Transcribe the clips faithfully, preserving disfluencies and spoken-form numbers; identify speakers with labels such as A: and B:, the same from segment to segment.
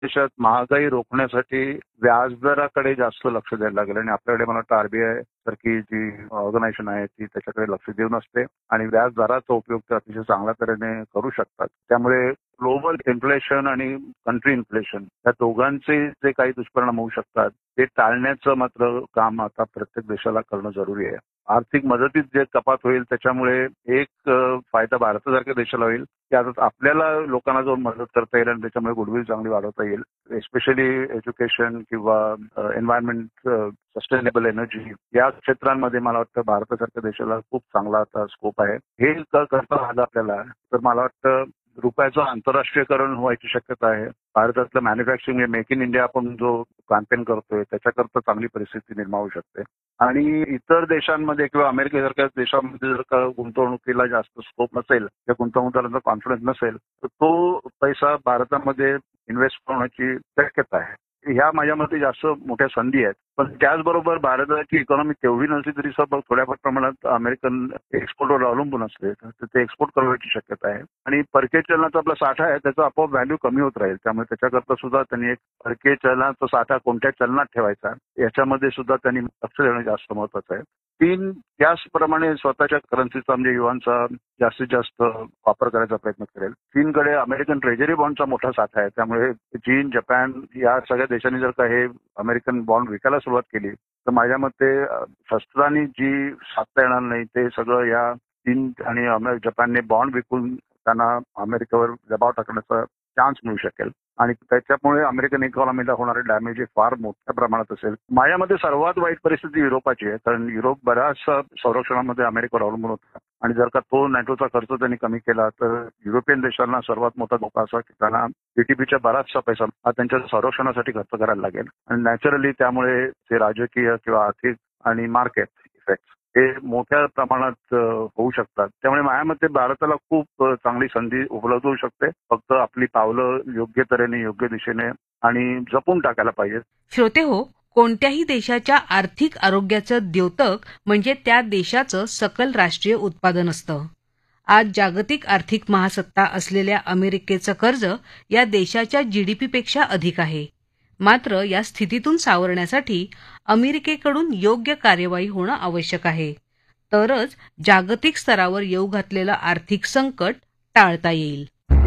A: देशात महागाई रोखण्यासाठी व्याजदराकडे जास्त लक्ष द्यायला लागेल आणि आपल्याकडे मला वाटतं आरबीआय सारखी जी ऑर्गनायझेशन आहे ती त्याच्याकडे लक्ष देऊन असते आणि व्याजदराचा उपयोग ते अतिशय चांगल्या तऱ्हेने करू शकतात. त्यामुळे ग्लोबल इन्फ्लेशन आणि कंट्री इन्फ्लेशन या दोघांचे जे काही दुष्परिणाम होऊ शकतात ते टाळण्याचं मात्र काम आता प्रत्येक देशाला करणं जरुरी आहे. आर्थिक मदतीत जे कपात होईल त्याच्यामुळे एक फायदा भारतासारख्या देशाला होईल की आता आपल्याला लोकांना जाऊन मदत करता येईल आणि त्याच्यामुळे गुडविल चांगली वाढवता येईल. एस्पेशली एज्युकेशन किंवा एन्व्हायरमेंट, सस्टेनेबल एनर्जी या क्षेत्रांमध्ये मला वाटतं भारतासारख्या देशाला खूप चांगला आता स्कोप आहे. हे करता आलं आपल्याला तर मला वाटतं रुपयाचं आंतरराष्ट्रीयकरण व्हायची शक्यता आहे. भारतातलं मॅन्युफॅक्चरिंग मेक इन इंडिया आपण जो कॅम्पेन करतोय त्याच्याकरता चांगली परिस्थिती निर्माण होऊ शकते. आणि इतर देशांमध्ये किंवा अमेरिकेसारख्या देशांमध्ये जर का गुंतवणुकीला जास्त स्कोप नसेल किंवा गुंतवणूकदारांचा कॉन्फिडन्स नसेल तर तो पैसा भारतामध्ये इन्व्हेस्ट होण्याची शक्यता आहे. ह्या माझ्या मते जास्त मोठ्या संधी आहेत. पण त्याचबरोबर भारताची इकॉनॉमी तेवढी नसली तरी सुद्धा थोड्याफार प्रमाणात अमेरिकन एक्सपोर्टवर अवलंबून असते तर ते एक्सपोर्ट करण्याची शक्यता आहे. आणि परकीय चलनाचा आपला साठा आहे त्याचा आपोआप व्हॅल्यू कमी होत राहील. त्यामुळे त्याच्याकरता सुद्धा त्यांनी एक परकीय चलनाचा साठा कोणत्या चलनात ठेवायचा याच्यामध्ये सुद्धा त्यांनी लक्ष देणं जास्त महत्वाचं आहे. चीन त्याचप्रमाणे स्वतःच्या करन्सीचा म्हणजे युआनचा जास्तीत जास्त वापर करायचा प्रयत्न करेल. चीनकडे अमेरिकन ट्रेजरी बॉन्डचा मोठा साठा आहे. त्यामुळे चीन, जपान या सगळ्या देशांनी जर का हे अमेरिकन बॉन्ड विकायला सुरुवात केली तर माझ्या मते शस्त्रांनी जी साधता येणार नाही ते सगळं या चीन आणि जपानने बॉन्ड विकून त्यांना अमेरिकेवर दबाव टाकण्याचा चान्स मिळू शकेल आणि त्याच्यामुळे अमेरिकन इकॉनॉमीला होणारे डॅमेज हे फार मोठ्या प्रमाणात असेल. माझ्या मते सर्वात वाईट परिस्थिती युरोपाची आहे कारण युरोप बऱ्याचशा संरक्षणामध्ये अमेरिकेवर अवलंबून होता आणि जर का तो नॅटोचा खर्च त्यांनी कमी केला तर युरोपियन देशांना सर्वात मोठा धोका असा की त्यांना जीडीपीच्या बराचसा पैसा हा त्यांच्या संरक्षणासाठी खर्च करायला लागेल आणि नॅचरली त्यामुळे ते राजकीय किंवा आर्थिक आणि मार्केट इफेक्ट हे मोठ्या प्रमाणात होऊ शकतात. त्यामुळे माझ्या मते भारताला खूप चांगली संधी उपलब्ध होऊ शकते. फक्त आपली पावलं योग्य तऱ्हेने योग्य दिशेने आणि जपून टाकायला पाहिजेत.
B: श्रोते हो, कोणत्याही देशाच्या आर्थिक आरोग्याचं द्योतक म्हणजे त्या देशाचं सकल राष्ट्रीय उत्पादन असतं. आज जागतिक आर्थिक महासत्ता असलेल्या अमेरिकेचं कर्ज या देशाच्या जीडीपीपेक्षा अधिक आहे. मात्र या स्थितीतून सावरण्यासाठी अमेरिकेकडून योग्य कार्यवाही होणं आवश्यक आहे. तरच जागतिक स्तरावर येऊ घातलेलं आर्थिक संकट टाळता येईल.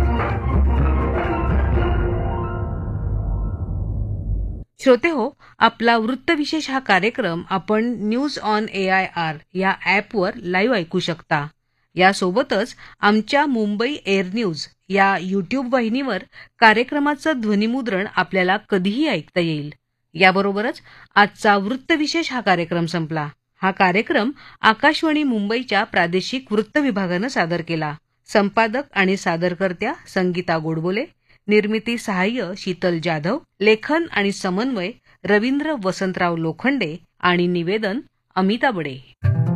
B: श्रोते हो, आपला वृत्तविशेष हा कार्यक्रम आपण news on A I R या ॲपवर लाईव्ह ऐकू शकता. यासोबतच आमच्या मुंबई एअर न्यूज या यूट्यूब वाहिनीवर कार्यक्रमाचं ध्वनिमुद्रण आपल्याला कधीही ऐकता येईल. याबरोबरच आजचा वृत्तविशेष हा कार्यक्रम संपला. हा कार्यक्रम आकाशवाणी मुंबईच्या प्रादेशिक वृत्त विभागानं सादर केला. संपादक आणि सादरकर्त्या संगीता गोडबोले, निर्मिती सहाय्य शीतल जाधव, लेखन आणि समन्वय रवींद्र वसंतराव लोखंडे आणि निवेदन अमिता बडे.